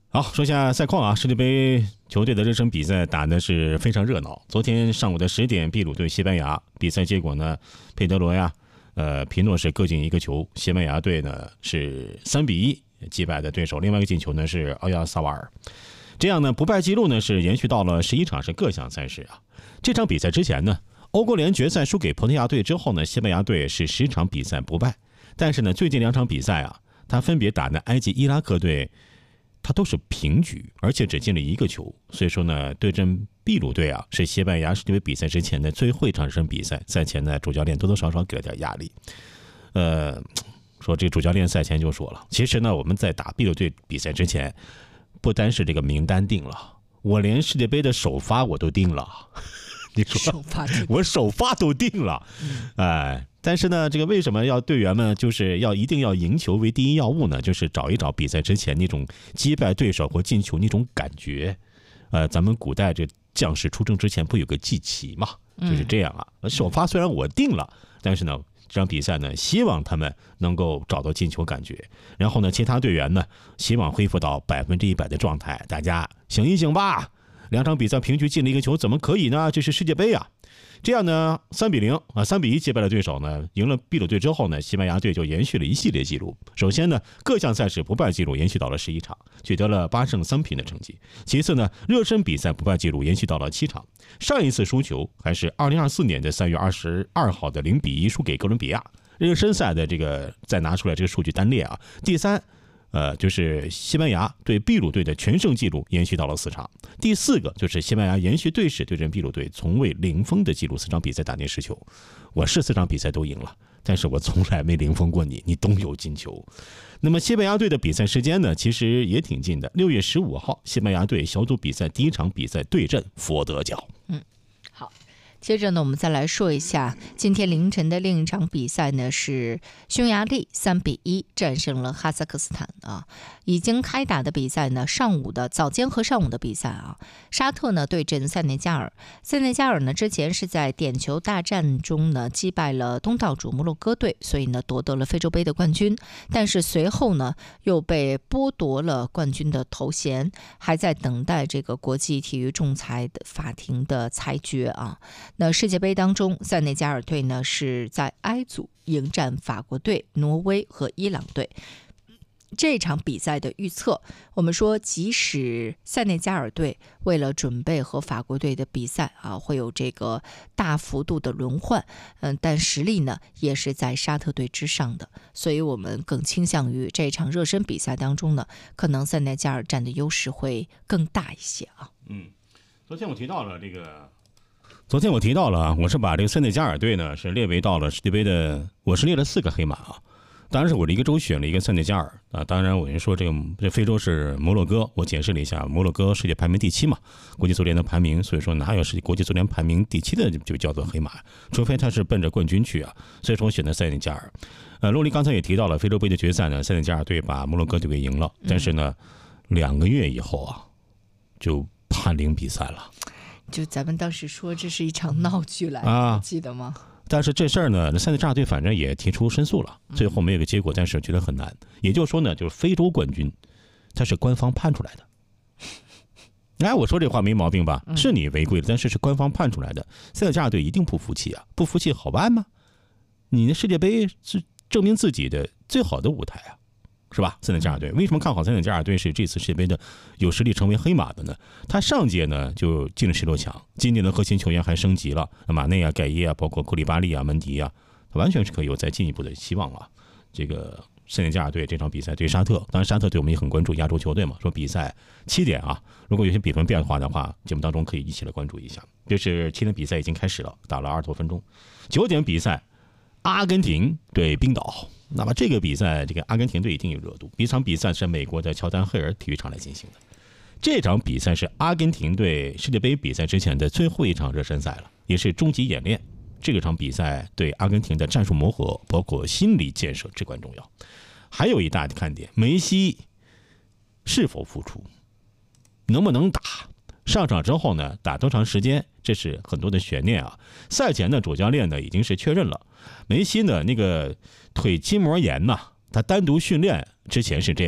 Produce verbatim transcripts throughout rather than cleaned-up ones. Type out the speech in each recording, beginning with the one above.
好，说一下赛况啊，世界杯球队的热身比赛打的是非常热闹。昨天上午的十点，秘鲁对西班牙，比赛结果呢，佩德罗呀，呃，皮诺是各进一个球，西班牙队呢是三比一击败的对手，另外一个进球呢是奥亚萨瓦尔。这样呢，不败记录呢是延续到了十一场是各项赛事啊。这场比赛之前呢，欧国联决赛输给葡萄牙队之后呢，西班牙队是十场比赛不败，但是呢，最近两场比赛啊，他分别打的埃及、伊拉克队。他都是平局，而且只进了一个球，所以说呢，对阵秘鲁队啊，是西班牙世界杯比赛之前的最后一场热身比赛。赛前呢，主教练多多少少给了点压力。呃，说这主教练赛前就说了，其实呢，我们在打秘鲁队比赛之前，不单是这个名单定了，我连世界杯的首发我都定了。你说， 首发我首发都定了，哎、呃。但是呢，这个为什么要队员们就是要一定要赢球为第一要务呢？就是找一找比赛之前那种击败对手或进球那种感觉。呃，咱们古代这将士出征之前不有个祭旗嘛，就是这样啊。首发虽然我定了，但是呢，这场比赛呢，希望他们能够找到进球感觉。然后呢，其他队员呢，希望恢复到百分之一百的状态。大家醒一醒吧！两场比赛平局进了一个球，怎么可以呢？这是世界杯啊！这样呢，三比零啊，三比一击败了对手呢，赢了秘鲁队之后呢，西班牙队就延续了一系列记录。首先呢，各项赛事不败记录延续到了十一场，取得了八胜三平的成绩。其次呢，热身比赛不败记录延续到了七场。上一次输球还是二零二四年的三月二十二号的零比一输给哥伦比亚。热身赛的这个再拿出来这个数据单列啊。第三。呃，就是西班牙对秘鲁队的全胜纪录延续到了四场。第四个就是西班牙延续队史对阵秘鲁队从未零封的纪录，四场比赛打进十球。我是四场比赛都赢了，但是我从来没零封过你，你都有进球。那么西班牙队的比赛时间呢，其实也挺近的。六月十五号，西班牙队小组比赛第一场比赛对阵佛得角。 嗯，好。接着呢，我们再来说一下今天凌晨的另一场比赛呢，是匈牙利三比一战胜了哈萨克斯坦啊。已经开打的比赛呢，上午的早间和上午的比赛啊，沙特呢对阵塞内加尔。塞内加尔呢之前是在点球大战中呢击败了东道主摩洛哥队，所以呢夺得了非洲杯的冠军。但是随后呢又被剥夺了冠军的头衔，还在等待这个国际体育仲裁的法庭的裁决啊。那世界杯当中，塞内加尔队呢是在 I 组迎战法国队、挪威和伊朗队。这场比赛的预测，我们说，即使塞内加尔队为了准备和法国队的比赛啊，会有这个大幅度的轮换，嗯，但实力呢也是在沙特队之上的，所以我们更倾向于这场热身比赛当中呢，可能塞内加尔占的优势会更大一些啊。 嗯，昨天我提到了这个。昨天我提到了啊，我是把这个塞内加尔队呢是列为到了世界杯的，我是列了四个黑马啊。当然是我的一个州选了一个塞内加尔啊。当然我跟你说这个这非洲是摩洛哥，我解释了一下，摩洛哥世界排名第七嘛，国际足联的排名，所以说哪有是国际足联排名第七的就叫做黑马，除非他是奔着冠军去啊。所以说我选的塞内加尔。呃，陆离刚才也提到了非洲杯的决赛呢，塞内加尔队把摩洛哥队给赢了，但是呢，两个月以后啊，就判零比赛了。 就咱们当时说这是一场闹剧来的、 啊、 记得吗？ 但是这事儿呢，塞内加尔队反正也提出申诉了，最后没有个结果，但是觉得很难。也就是说呢，就是非洲冠军，它是官方判出来的。哎，我说这话没毛病吧？是你违规了，但是是官方判出来的。塞内加尔队一定不服气啊！不服气好办吗？你的世界杯是证明自己的最好的舞台啊！是吧？塞内加尔队为什么看好塞内加尔队是这次世界杯的有实力成为黑马的呢？他上届呢就进了十六强，今年的核心球员还升级了，马内啊、盖耶啊，包括库里巴利啊、门迪啊，他完全是可以有再进一步的希望了。这个塞内加尔队这场比赛对沙特，当然沙特队我们也很关注亚洲球队嘛，说比赛七点啊，如果有些比分变化的话，节目当中可以一起来关注一下。这是七点比赛已经开始了，打了二十多分钟。九点比赛，阿根廷对冰岛。那么这个比赛，这个阿根廷队一定有热度。这场比赛是美国的乔丹赫尔体育场来进行的。这场比赛是阿根廷队世界杯比赛之前的最后一场热身赛了，也是终极演练。这个场比赛对阿根廷的战术磨合，包括心理建设至关重要。还有一大的看点，梅西是否复出，能不能打？上场之后呢，打多长时间？这是很多的悬念啊。赛前呢，主教练呢已经是确认了，梅西呢那个腿筋膜炎呐，他单独训练之前是这样的，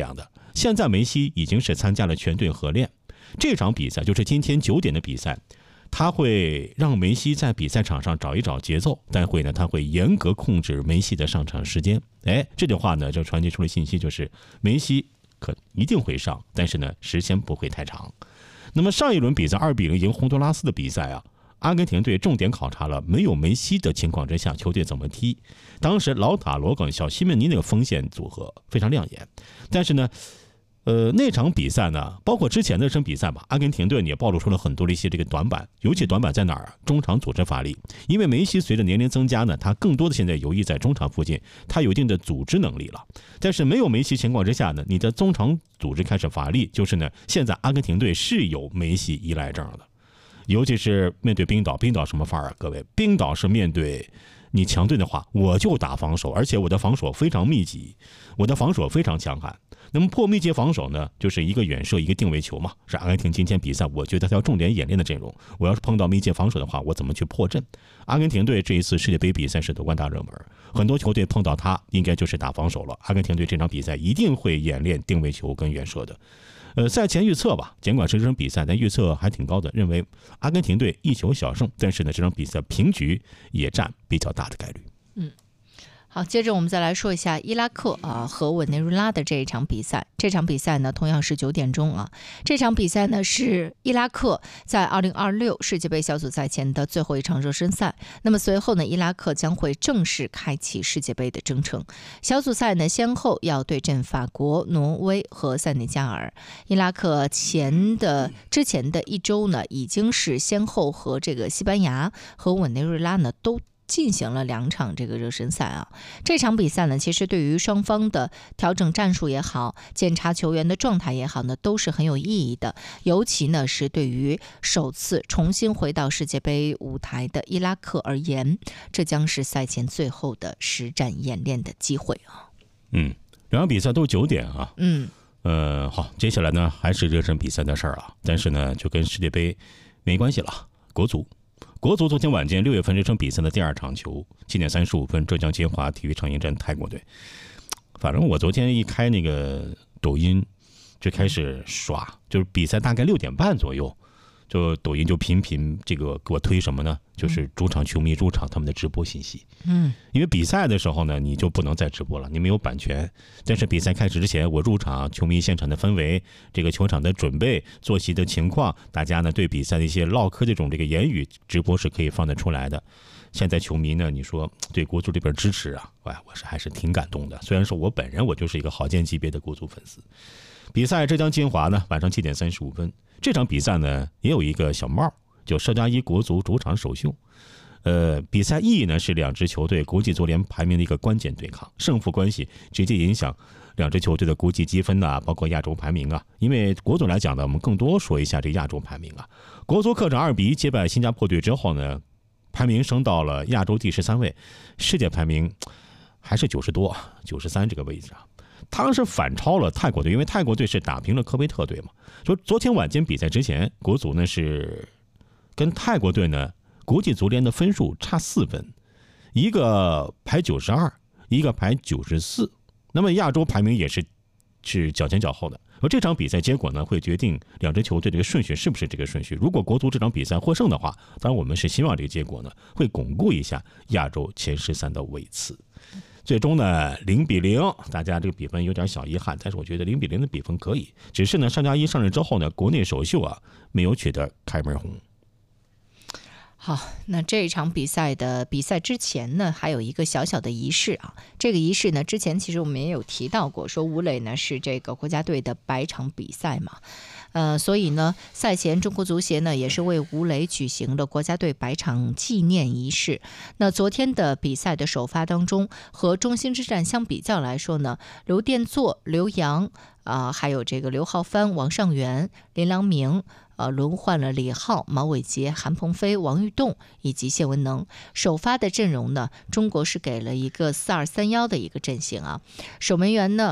现在梅西已经是参加了全队合练，这场比赛就是今天九点的比赛，他会让梅西在比赛场上找一找节奏，但会呢，他会严格控制梅西的上场时间。哎，这句话呢，就传递出了信息，就是梅西可一定会上，但是呢，时间不会太长。那么上一轮比赛二比零赢洪都拉斯的比赛啊，阿根廷队重点考察了没有梅西的情况之下球队怎么踢。当时老塔罗跟小西门尼那个锋线组合非常亮眼，但是呢呃，那场比赛呢，包括之前的这场比赛吧，阿根廷队也暴露出了很多的一些这个短板，尤其短板在哪儿？中场组织乏力。因为梅西随着年龄增加呢，他更多的现在游弋在中场附近，他有一定的组织能力了。但是没有梅西情况之下呢，你的中场组织开始乏力，就是呢，现在阿根廷队是有梅西依赖症的，尤其是面对冰岛，冰岛什么范儿啊？各位，冰岛是面对你强队的话，我就打防守，而且我的防守非常密集，我的防守非常强悍。那么破密集防守呢，就是一个远射，一个定位球嘛，是阿根廷今天比赛我觉得他要重点演练的阵容。我要是碰到密集防守的话，我怎么去破阵？阿根廷队这一次世界杯比赛是夺冠大热门，很多球队碰到他应该就是打防守了。阿根廷队这场比赛一定会演练定位球跟远射的。呃，赛前预测吧，尽管是这场比赛，但预测还挺高的，认为阿根廷队一球小胜，但是呢，这场比赛平局也占比较大的概率。 嗯。好，接着我们再来说一下伊拉克啊和委内瑞拉的这一场比赛。这场比赛呢，同样是九点钟啊。这场比赛呢是伊拉克在二零二六世界杯小组赛前的最后一场热身赛。那么随后呢，伊拉克将会正式开启世界杯的征程。小组赛呢，先后要对阵法国、挪威和塞内加尔。伊拉克前的之前的一周呢，已经是先后和这个西班牙和委内瑞拉呢都进行了两场这个热身赛啊。这场比赛呢，其实对于双方的调整战术也好，检查球员的状态也好呢，都是很有意义的。尤其呢，是对于首次重新回到世界杯舞台的伊拉克而言，这将是赛前最后的实战演练的机会啊。 嗯，两场比赛都九点啊。 嗯。 呃，好，接下来呢还是热身比赛的事儿了，但是呢，就跟世界杯没关系了。国足。国足昨天晚间六月份这场比赛的第二场球，七点三十五分，浙江金华体育场迎战泰国队。反正我昨天一开那个抖音就开始刷，就是比赛大概六点半左右，就抖音就频频这个给我推什么呢？就是主场球迷入场他们的直播信息。 嗯， 因为比赛的时候呢，你就不能再直播了，你没有版权。但是比赛开始之前，我入场，球迷现场的氛围，这个球场的准备、坐席的情况，大家呢对比赛的一些唠嗑这种这个言语，直播是可以放得出来的。现在球迷呢，你说对国足这边支持啊，哎，我是还是挺感动的。虽然说我本人我就是一个豪健级别的国足粉丝。比赛浙江金华呢，晚上七点三十五分。这场比赛呢也有一个小帽，就邵佳一国足主场首秀。呃，比赛意义呢是两支球队国际足联排名的一个关键对抗，胜负关系直接影响两支球队的国际积分呐、啊，包括亚洲排名啊。因为国足来讲呢，我们更多说一下这亚洲排名啊。国足客场二比一击败新加坡队之后呢，排名升到了亚洲第十三位，世界排名还是九十多，九十三这个位置啊。当时反超了泰国队，因为泰国队是打平了科威特队嘛。说昨天晚间比赛之前，国足呢是跟泰国队呢国际足联的分数差四分，一个排九十二，一个排九十四。那么亚洲排名也是是脚前脚后的。而这场比赛结果呢，会决定两支球队这个顺序是不是这个顺序。如果国足这场比赛获胜的话，当然我们是希望这个结果呢会巩固一下亚洲前十三的位次。最终呢零比零，大家这个比分有点小遗憾，但是我觉得零比零的比分可以。只是呢邵佳一上任之后呢，国内首秀啊没有取得开门红。 好，那这一场比赛的比赛之前呢，还有一个小小的仪式啊。这个仪式呢，之前其实我们也有提到过，说吴磊呢是这个国家队的百场比赛嘛，呃，所以呢，赛前中国足协呢也是为吴磊举行了国家队百场纪念仪式。那昨天的比赛的首发当中，和中兴之战相比较来说呢，刘殿座、刘洋啊、呃，还有这个刘浩帆、王上元、林良铭。呃，轮换了李浩、毛伟杰、韩鹏飞、王玉栋以及谢文能。首发的阵容呢，中国是给了一个四二三一的一个阵型啊。守门员呢，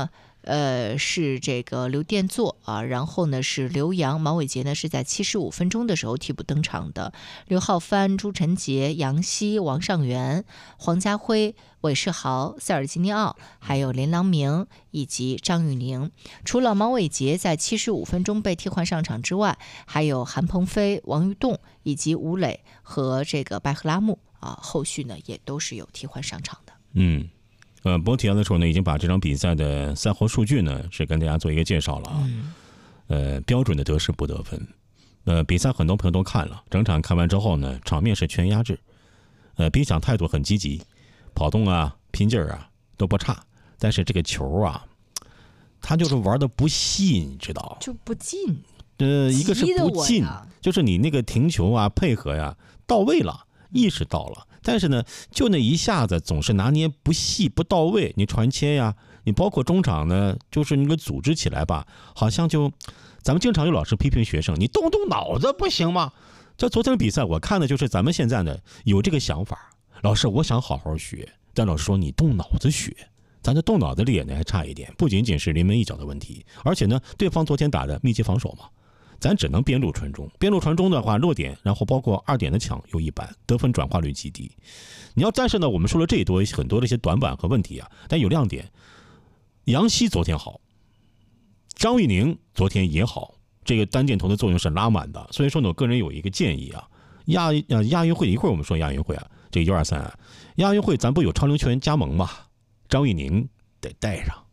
呃，是这个刘殿座啊，然后呢是刘洋，毛伟杰呢是在七十五分钟的时候替补登场的。刘浩帆、朱晨杰、杨希、王上元、黄家辉、韦世豪、塞尔吉尼奥，还有林郎明以及张玉宁。除了毛伟杰在七十五分钟被替换上场之外，还有韩鹏飞、王玉栋以及吴磊和这个白赫拉木啊，后续呢也都是有替换上场的。 嗯。呃，博提亚的时候呢，已经把这场比赛的赛后数据呢是跟大家做一个介绍了啊。 嗯、 呃，标准的得失不得分。呃，比赛很多朋友都看了，整场看完之后呢，场面是全压制。呃，比赛态度很积极，跑动啊、拼劲儿啊都不差。但是这个球啊，他就是玩的不细，你知道？ 就不进。 呃，一个是不进，就是你那个停球啊、配合呀、啊、到位了，意识到了。但是呢，就那一下子总是拿捏不细不到位，你传切呀，你包括中场呢，就是那个组织起来吧，好像就，咱们经常有老师批评学生，你动动脑子不行吗？这昨天的比赛我看的就是咱们现在呢有这个想法，老师我想好好学，但老师说你动脑子学，咱这动脑子力呢还差一点，不仅仅是临门一脚的问题，而且呢，对方昨天打的密集防守嘛。咱只能边路传中，边路传中的话落点，然后包括二点的抢又一般，得分转化率极低。你要但是呢，我们说了这一多很多的一些短板和问题啊，但有亮点。杨希昨天好，张玉宁昨天也好，这个单箭头的作用是拉满的。所以说呢，我个人有一个建议啊，亚啊亚运会一会儿我们说亚运会啊，这个 U 二三啊，亚运会咱不有超龄球员加盟吗？张玉宁得带上。